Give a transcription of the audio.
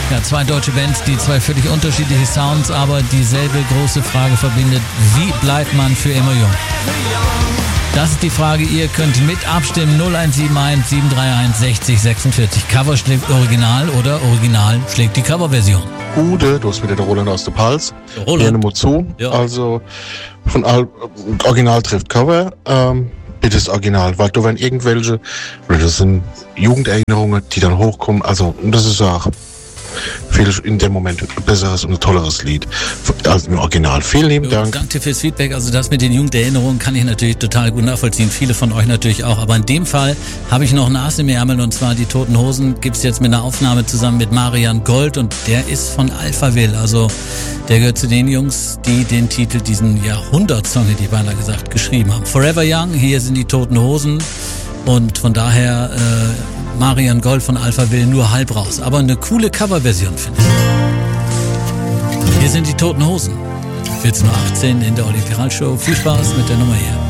Ja, zwei deutsche Bands, die zwei völlig unterschiedliche Sounds, aber dieselbe große Frage verbindet. Wie bleibt man für immer jung? Das ist die Frage. Ihr könnt mit abstimmen. 0171 731 60 46. Cover schlägt Original oder Original schlägt die Coverversion. Ude, du hast wieder der Roland aus der Pals. Gerne mal zu. Ja. Also von Original trifft Cover. Bitte das Original, weil da werden irgendwelche, das sind Jugenderinnerungen, die dann hochkommen. Also das ist auch viel in dem Moment ein besseres und ein tolleres Lied als im Original. Vielen lieben Dank. Danke fürs Feedback. Also das mit den Jugenderinnerungen kann ich natürlich total gut nachvollziehen. Viele von euch natürlich auch. Aber in dem Fall habe ich noch ein Ass im Ärmel, und zwar die Toten Hosen gibt's jetzt mit einer Aufnahme zusammen mit Marian Gold, und der ist von Alphaville. Also der gehört zu den Jungs, die den Titel, diesen Jahrhundertsong, hätte ich beinahe gesagt, geschrieben haben. Forever Young, hier sind die Toten Hosen, und von daher Marian Gold von Alphaville nur halb raus. Aber eine coole Coverversion, finde ich. Hier sind die Toten Hosen. 14.18 Uhr in der Olli Piral Show. Viel Spaß mit der Nummer hier.